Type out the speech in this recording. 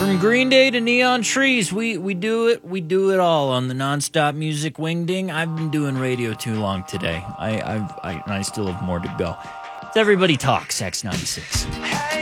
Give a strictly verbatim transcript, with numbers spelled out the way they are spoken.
From Green Day to Neon Trees, we, we do it. We do it all on the Nonstop Music Wingding. I've been doing radio too long today. I I've, I I still have more to go. It's Everybody Talks, X ninety-six.